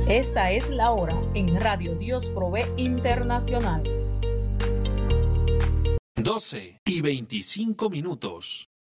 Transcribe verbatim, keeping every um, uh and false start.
Esta es la hora en Radio Dios Provee Internacional. doce y veinticinco minutos.